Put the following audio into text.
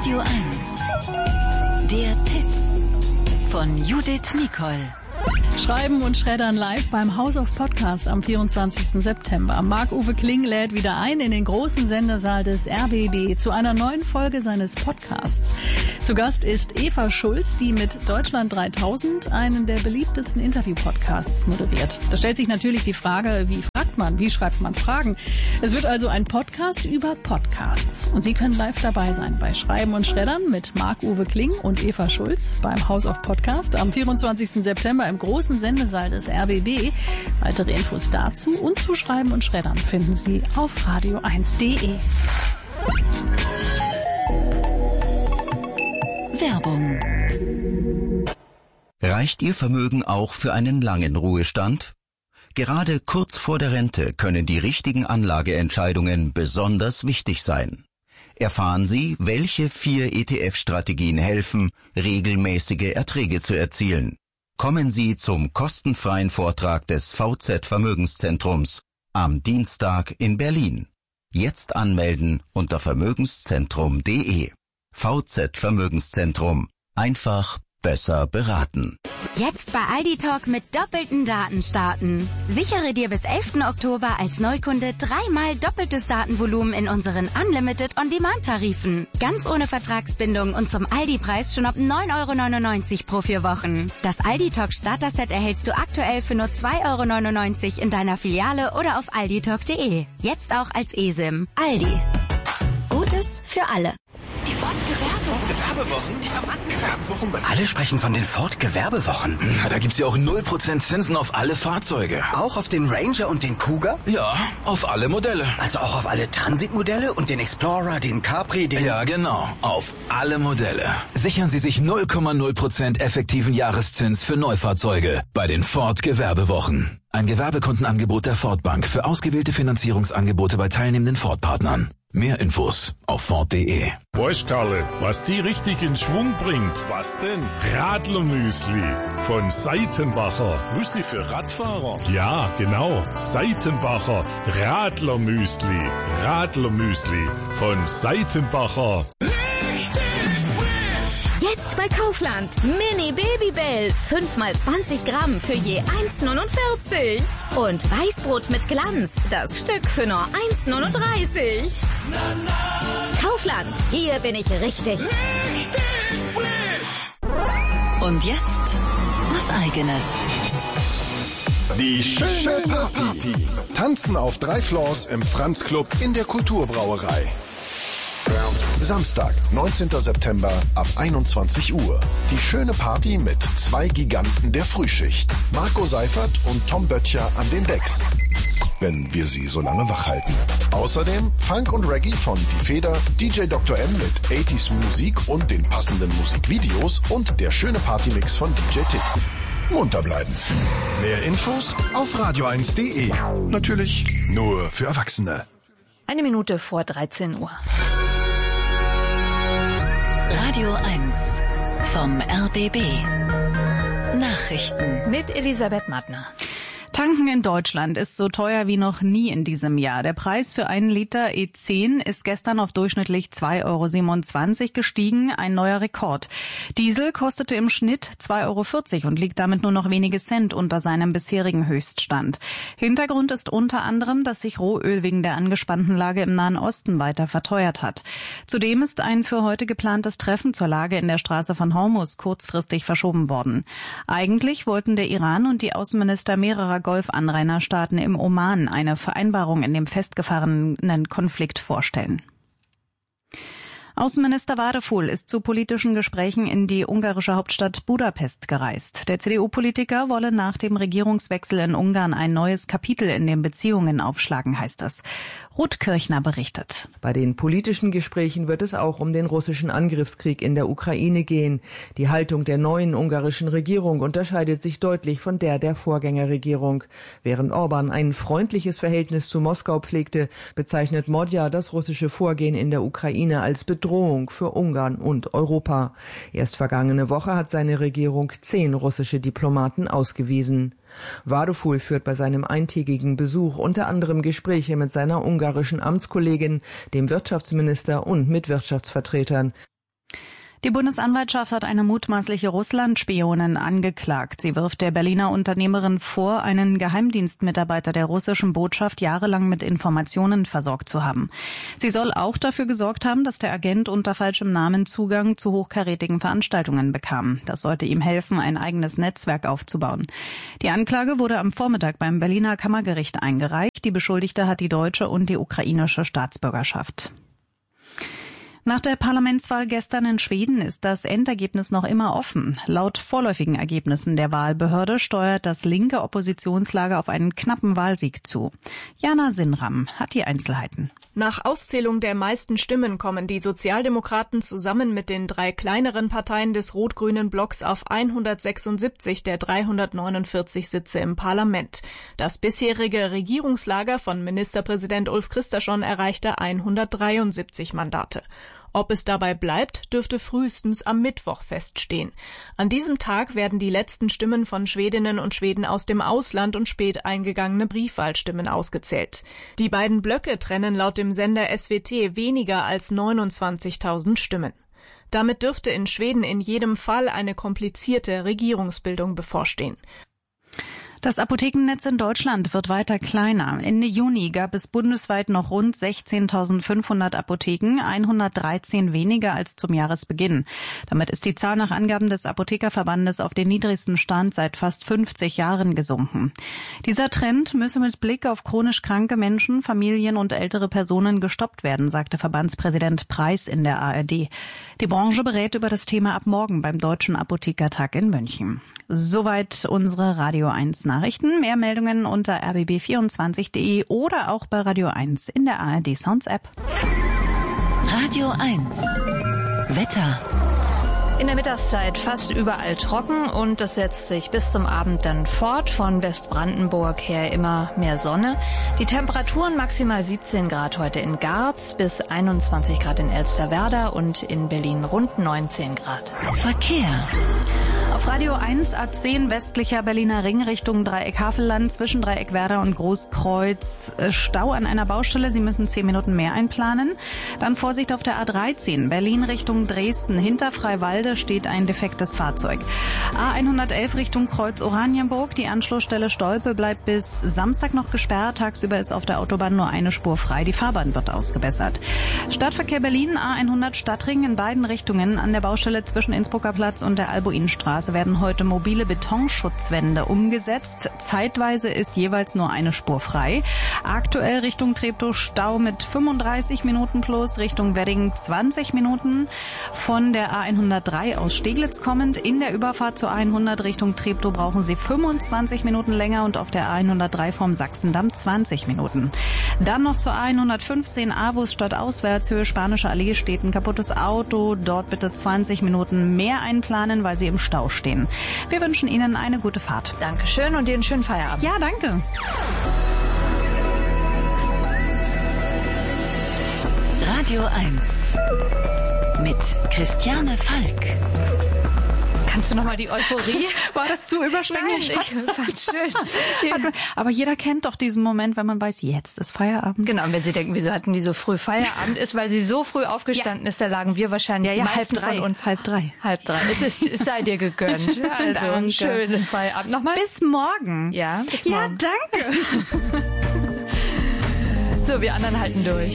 Radio 1. Der Tipp von Judith Nicol. Schreiben und Schreddern live beim House of Podcast am 24. September. Marc-Uwe Kling lädt wieder ein in den großen Sendesaal des RBB zu einer neuen Folge seines Podcasts. Zu Gast ist Eva Schulz, die mit Deutschland 3000 einen der beliebtesten Interview-Podcasts moderiert. Da stellt sich natürlich die Frage, wie fragt man, wie schreibt man Fragen? Es wird also ein Podcast über Podcasts. Und Sie können live dabei sein bei Schreiben und Schreddern mit Marc-Uwe Kling und Eva Schulz beim House of Podcast am 24. September im großen Sendesaal des RBB. Weitere Infos dazu und zu Schreiben und Schreddern finden Sie auf radio1.de. Werbung. Reicht Ihr Vermögen auch für einen langen Ruhestand? Gerade kurz vor der Rente können die richtigen Anlageentscheidungen besonders wichtig sein. Erfahren Sie, welche 4 ETF-Strategien helfen, regelmäßige Erträge zu erzielen. Kommen Sie zum kostenfreien Vortrag des VZ Vermögenszentrums am Dienstag in Berlin. Jetzt anmelden unter vermögenszentrum.de. VZ Vermögenszentrum. Einfach besser beraten. Jetzt bei Aldi Talk mit doppelten Daten starten. Sichere dir bis 11. Oktober als Neukunde 3-mal doppeltes Datenvolumen in unseren Unlimited On-Demand-Tarifen. Ganz ohne Vertragsbindung und zum Aldi-Preis schon ab 9,99 € pro 4 Wochen. Das Aldi Talk Starter-Set erhältst du aktuell für nur 2,99 € in deiner Filiale oder auf alditalk.de. Jetzt auch als eSIM. Aldi. Gutes für alle. Die Ford-Gewerbewochen? Die Gewerbewochen? Alle sprechen von den Ford-Gewerbewochen. Na, da gibt's ja auch 0% Zinsen auf alle Fahrzeuge. Auch auf den Ranger und den Cougar? Ja, auf alle Modelle. Also auch auf alle Transit-Modelle und den Explorer, den Capri, den... Ja, genau. Auf alle Modelle. Sichern Sie sich 0,0% effektiven Jahreszins für Neufahrzeuge bei den Ford-Gewerbewochen. Ein Gewerbekundenangebot der Ford Bank für ausgewählte Finanzierungsangebote bei teilnehmenden Ford-Partnern. Mehr Infos auf Ford.de. Weißt Karle, was die richtig in Schwung bringt? Was denn? Radlermüsli von Seitenbacher. Müsli für Radfahrer? Ja, genau. Seitenbacher Radlermüsli. Radlermüsli von Seitenbacher. Jetzt bei Kaufland. Mini Babybell. 5x20 Gramm für je 1,49. Und Weißbrot mit Glanz. Das Stück für nur 1,39. Kaufland. Hier bin ich richtig. Richtig frisch. Und jetzt was Eigenes. Die schöne Party. Tanzen auf 3 Floors im Franz Club in der Kulturbrauerei. Samstag, 19. September ab 21 Uhr. Die schöne Party mit 2 Giganten der Frühschicht. Marco Seifert und Tom Böttcher an den Decks. Wenn wir sie so lange wach halten. Außerdem Funk und Reggae von Die Feder, DJ Dr. M mit 80s Musik und den passenden Musikvideos und der schöne Partymix von DJ Titz. Munter bleiben. Mehr Infos auf radio1.de. Natürlich nur für Erwachsene. 1 Minute vor 13 Uhr. Radio 1 vom RBB. Nachrichten Mit Elisabeth Mattner. Tanken in Deutschland ist so teuer wie noch nie in diesem Jahr. Der Preis für 1 Liter E10 ist gestern auf durchschnittlich 2,27 € gestiegen, ein neuer Rekord. Diesel kostete im Schnitt 2,40 € und liegt damit nur noch wenige Cent unter seinem bisherigen Höchststand. Hintergrund ist unter anderem, dass sich Rohöl wegen der angespannten Lage im Nahen Osten weiter verteuert hat. Zudem ist ein für heute geplantes Treffen zur Lage in der Straße von Hormuz kurzfristig verschoben worden. Eigentlich wollten der Iran und die Außenminister mehrerer Golfanrainerstaaten im Oman eine Vereinbarung in dem festgefahrenen Konflikt vorstellen. Außenminister Várhelyi ist zu politischen Gesprächen in die ungarische Hauptstadt Budapest gereist. Der CDU-Politiker wolle nach dem Regierungswechsel in Ungarn ein neues Kapitel in den Beziehungen aufschlagen, heißt es. Ruth Kirchner berichtet. Bei den politischen Gesprächen wird es auch um den russischen Angriffskrieg in der Ukraine gehen. Die Haltung der neuen ungarischen Regierung unterscheidet sich deutlich von der Vorgängerregierung. Während Orban ein freundliches Verhältnis zu Moskau pflegte, bezeichnet Modja das russische Vorgehen in der Ukraine als Bedrohung für Ungarn und Europa. Erst vergangene Woche hat seine Regierung 10 russische Diplomaten ausgewiesen. Várhelyi führt bei seinem eintägigen Besuch unter anderem Gespräche mit seiner ungarischen Amtskollegin, dem Wirtschaftsminister und mit Wirtschaftsvertretern. Die Bundesanwaltschaft hat eine mutmaßliche Russland-Spionin angeklagt. Sie wirft der Berliner Unternehmerin vor, einen Geheimdienstmitarbeiter der russischen Botschaft jahrelang mit Informationen versorgt zu haben. Sie soll auch dafür gesorgt haben, dass der Agent unter falschem Namen Zugang zu hochkarätigen Veranstaltungen bekam. Das sollte ihm helfen, ein eigenes Netzwerk aufzubauen. Die Anklage wurde am Vormittag beim Berliner Kammergericht eingereicht. Die Beschuldigte hat die deutsche und die ukrainische Staatsbürgerschaft. Nach der Parlamentswahl gestern in Schweden ist das Endergebnis noch immer offen. Laut vorläufigen Ergebnissen der Wahlbehörde steuert das linke Oppositionslager auf einen knappen Wahlsieg zu. Jana Sinram hat die Einzelheiten. Nach Auszählung der meisten Stimmen kommen die Sozialdemokraten zusammen mit den 3 kleineren Parteien des rot-grünen Blocks auf 176 der 349 Sitze im Parlament. Das bisherige Regierungslager von Ministerpräsident Ulf Kristersson erreichte 173 Mandate. Ob es dabei bleibt, dürfte frühestens am Mittwoch feststehen. An diesem Tag werden die letzten Stimmen von Schwedinnen und Schweden aus dem Ausland und spät eingegangene Briefwahlstimmen ausgezählt. Die beiden Blöcke trennen laut dem Sender SWT weniger als 29.000 Stimmen. Damit dürfte in Schweden in jedem Fall eine komplizierte Regierungsbildung bevorstehen. Das Apothekennetz in Deutschland wird weiter kleiner. Ende Juni gab es bundesweit noch rund 16.500 Apotheken, 113 weniger als zum Jahresbeginn. Damit ist die Zahl nach Angaben des Apothekerverbandes auf den niedrigsten Stand seit fast 50 Jahren gesunken. Dieser Trend müsse mit Blick auf chronisch kranke Menschen, Familien und ältere Personen gestoppt werden, sagte Verbandspräsident Preis in der ARD. Die Branche berät über das Thema ab morgen beim Deutschen Apothekertag in München. Soweit unsere Radio 1 Nachrichten. Mehr Meldungen unter rbb24.de oder auch bei Radio 1 in der ARD Sounds App. Radio 1 Wetter. In der Mittagszeit fast überall trocken und das setzt sich bis zum Abend dann fort. Von Westbrandenburg her immer mehr Sonne. Die Temperaturen maximal 17 Grad heute in Garz, bis 21 Grad in Elsterwerda und in Berlin rund 19 Grad. Verkehr. Auf Radio 1 A10 westlicher Berliner Ring Richtung Dreieck Havelland zwischen Dreieck Werder und Großkreuz Stau an einer Baustelle. Sie müssen 10 Minuten mehr einplanen. Dann Vorsicht auf der A13 Berlin Richtung Dresden. Hinter Freiwalde steht ein defektes Fahrzeug. A111 Richtung Kreuz Oranienburg. Die Anschlussstelle Stolpe bleibt bis Samstag noch gesperrt. Tagsüber ist auf der Autobahn nur eine Spur frei. Die Fahrbahn wird ausgebessert. Stadtverkehr Berlin A100 Stadtring in beiden Richtungen. An der Baustelle zwischen Innsbrucker Platz und der Albuinstraße werden heute mobile Betonschutzwände umgesetzt. Zeitweise ist jeweils nur eine Spur frei. Aktuell Richtung Treptow Stau mit 35 Minuten plus, Richtung Wedding 20 Minuten. Von der A103 aus Steglitz kommend in der Überfahrt zur A100 Richtung Treptow brauchen Sie 25 Minuten länger und auf der A103 vom Sachsendamm 20 Minuten. Dann noch zur A115 Avus stadtauswärts Höhe Spanische Allee steht ein kaputtes Auto. Dort bitte 20 Minuten mehr einplanen, weil Sie im Stau stehen. Wir wünschen Ihnen eine gute Fahrt. Dankeschön und dir einen schönen Feierabend. Ja, danke. Radio 1 mit Christiane Falk. Kannst du nochmal die Euphorie? War das zu überschwänglich? Nein, ich fand's schön. Aber jeder kennt doch diesen Moment, wenn man weiß, jetzt ist Feierabend. Genau, und wenn Sie denken, wieso hatten die so früh Feierabend, ist, weil sie so früh aufgestanden ist, da lagen wir wahrscheinlich die meisten von uns. Halb drei. Es sei dir gegönnt. Also Danke. Schönen Feierabend nochmal. Bis morgen. Ja, bis morgen. Ja, danke. So, wir anderen halten durch.